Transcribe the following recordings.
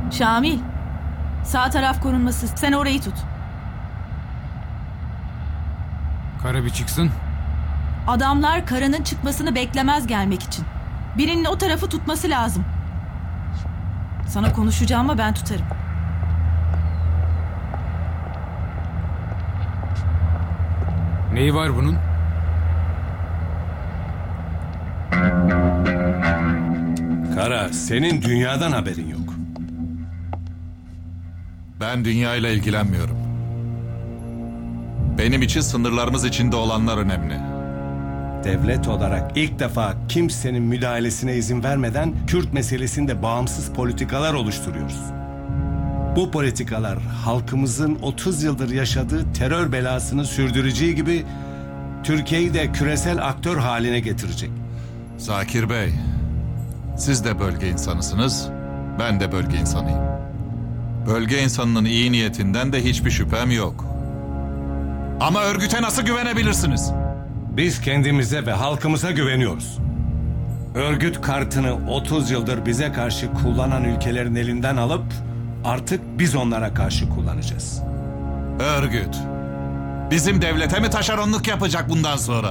Şamil, sağ taraf korunması. Sen orayı tut. Kara bir çıksın. Adamlar Kara'nın çıkmasını beklemez gelmek için. Birinin o tarafı tutması lazım. Sana konuşacağıma ben tutarım. Neyi var bunun? Kara, senin dünyadan haberin yok. Ben dünyayla ilgilenmiyorum. Benim için sınırlarımız içinde olanlar önemli. Devlet olarak ilk defa kimsenin müdahalesine izin vermeden Kürt meselesinde bağımsız politikalar oluşturuyoruz. Bu politikalar halkımızın 30 yıldır yaşadığı terör belasını sürdüreceği gibi Türkiye'yi de küresel aktör haline getirecek. Zakir Bey, siz de bölge insanısınız, ben de bölge insanıyım. Bölge insanının iyi niyetinden de hiçbir şüphem yok. Ama örgüte nasıl güvenebilirsiniz? Biz kendimize ve halkımıza güveniyoruz. Örgüt kartını 30 yıldır bize karşı kullanan ülkelerin elinden alıp artık biz onlara karşı kullanacağız. Örgüt, bizim devlete mi taşeronluk yapacak bundan sonra?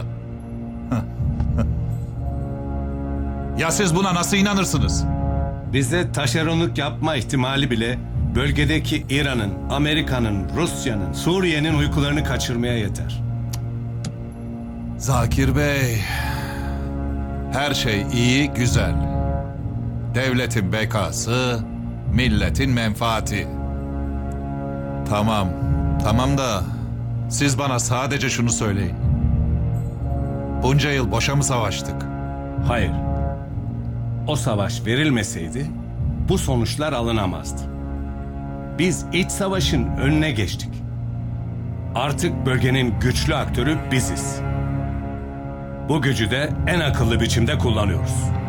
Ya siz buna nasıl inanırsınız? Bize taşeronluk yapma ihtimali bile bölgedeki İran'ın, Amerika'nın, Rusya'nın, Suriye'nin uykularını kaçırmaya yeter. Zakir Bey, her şey iyi, güzel. Devletin bekası, milletin menfaati. Tamam da siz bana sadece şunu söyleyin. Bunca yıl boşa mı savaştık? Hayır. O savaş verilmeseydi bu sonuçlar alınamazdı. Biz iç savaşın önüne geçtik. Artık bölgenin güçlü aktörü biziz. Bu gücü de en akıllı biçimde kullanıyoruz.